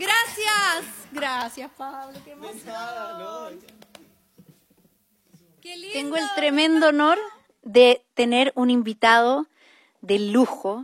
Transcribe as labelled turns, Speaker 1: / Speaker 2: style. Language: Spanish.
Speaker 1: Gracias. Gracias, Pablo. Qué emoción. Qué lindo.
Speaker 2: Tengo el tremendo honor de tener un invitado de lujo.